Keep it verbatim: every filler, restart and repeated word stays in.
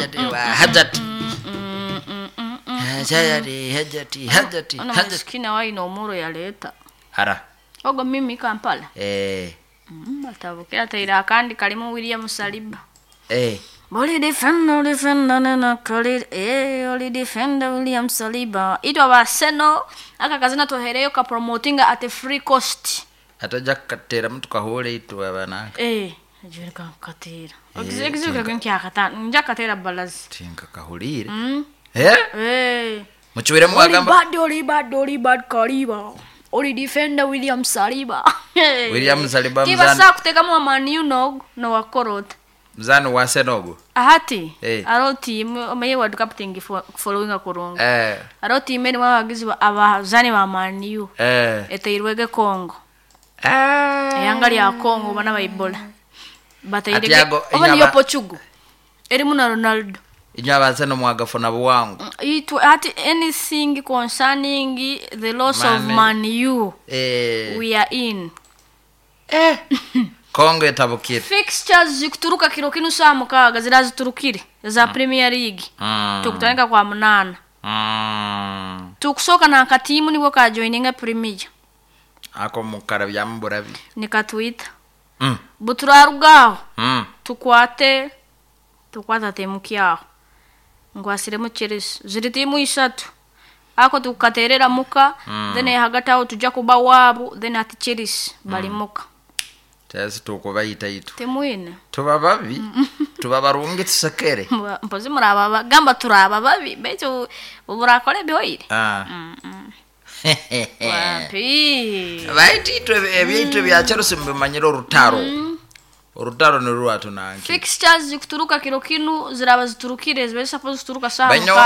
hajati wa hajati hajati hajati hajati Ona maskini wa ino muro ya leta hara ogo mimi Kampala eh batabukira taira kandi kalimu William Saliba eh Boli defender defender na kali eh oli defender William Saliba ito baseno aka kazina tohereyo ka promotinga at free cost atajakatera mtu kahole itu abana eh ajira ka katera ogizegize ka gwenki akata njakatera balazi tinka kahulire mm eh eh muchwire mu agamba bad oli bad oli bad kaliba oli defender William Saliba William Saliba mzani kibasa kuteka mu Man U no no wakorota mzani wa Senogo ahati hey. Aroti maye World Cup tingi following akoronga eh Aroti meni wagizi abazani ba Man U eh eteirwege Kongo eh yangali ya Kongo bana bayibola batayirege Atiago, obali yo Portugal erimu na Ronaldo inyabaze no mwagafona bwangu itu ati anything concerning the loss Man. of Man U eh we are in eh Kongo etabukire fixtures zikuturuka kiro kinu saa mukaga ziraziturukire za mm. Premier League mm. tukutanga kwa munana mm. tukusoka na katimu nibo ka joininga Premier ako mukara byamburabi nikatwita mm. buturarugaho mm. tukwate tukwata temu kyaho ngwasire mu Chelsea ziri timu isatu ako tukaterera muka mm. then hagataho tujja kuba wabu then ati Chelsea bali muka Tese tukubayita itu temuine tubababi tubabarungi tsekere mpozi muraba gamba turaba babi becho uburakore byoire ah wapi baiti twe ebito bya Chelsea mbimanyiro rutaro rutaro ni ruatu nange fixtures zikuturuka kiro kinu ziraba ziturukire zibe suppose turuka saa